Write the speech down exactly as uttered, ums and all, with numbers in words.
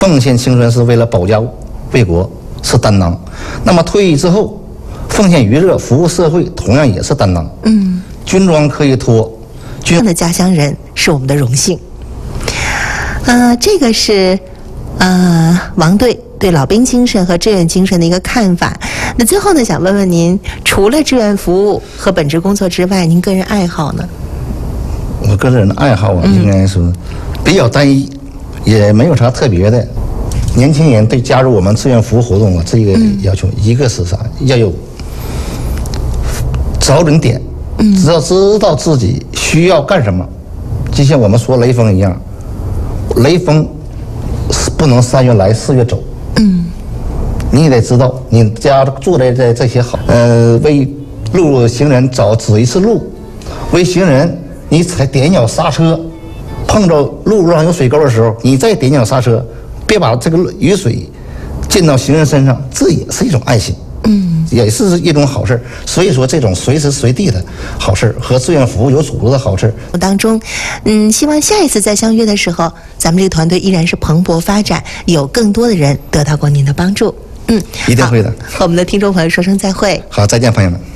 奉献青春是为了保家卫国，是担当。那么退役之后，奉献余热，服务社会，同样也是担当。嗯，军装可以脱， 这样的家乡人是我们的荣幸。呃，这个是呃王队对老兵精神和志愿精神的一个看法。那最后呢，想问问您，除了志愿服务和本职工作之外，您个人爱好呢？ 我个人的爱好啊，应该说比较单一，也没有啥特别的。年轻人对加入我们志愿服务活动啊，这个要求，一个是啥？要有找准点，只要知道自己需要干什么。就像我们说雷锋一样，雷锋不能三月来四月走。嗯，你也得知道你家做的这这些好，呃，为路行人早指一次路，为行人你才点脚刹车，碰着路上有水沟的时候，你再点脚刹车，别把这个雨水溅到行人身上，这也是一种爱心。嗯，也是一种好事。所以说，这种随时随地的好事和志愿服务有组织的好事当中，嗯，希望下一次再相约的时候，咱们这个团队依然是蓬勃发展，有更多的人得到过您的帮助。嗯， 一定会的。 和我们的听众朋友说声再会。 好，再见，朋友们。